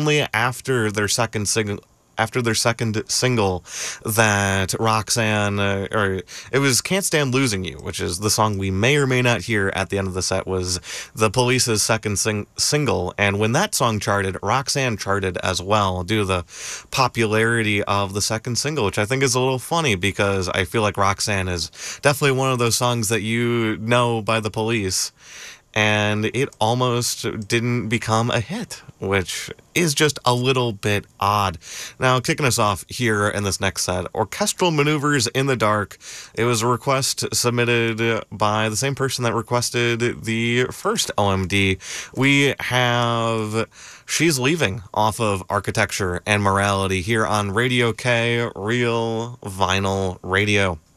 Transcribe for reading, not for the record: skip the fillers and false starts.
only after their second single. After their second single, that Roxanne, or it was "Can't Stand Losing You," which is the song we may or may not hear at the end of the set, was the Police's second single. And when that song charted, Roxanne charted as well due to the popularity of the second single, which I think is a little funny because I feel like Roxanne is definitely one of those songs that you know by the Police. And it almost didn't become a hit, which is just a little bit odd. Now, kicking us off here in this next set, Orchestral Maneuvers in the Dark. It was a request submitted by the same person that requested the first OMD. We have She's Leaving off of Architecture and Morality here on Radio K, Real Vinyl Radio.